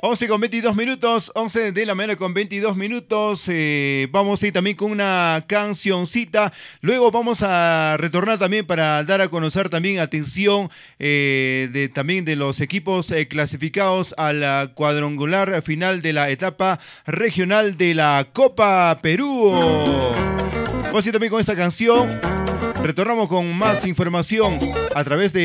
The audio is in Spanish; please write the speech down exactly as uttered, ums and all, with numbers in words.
once con veintidós minutos, once de la mañana con veintidós minutos. Eh, vamos a ir también con una cancioncita. Luego vamos a retornar también para dar a conocer también, atención, eh, de, también de los equipos eh, clasificados a la cuadrangular final de la etapa regional de la Copa Perú. Vamos a ir también con esta canción. Retornamos con más información a través de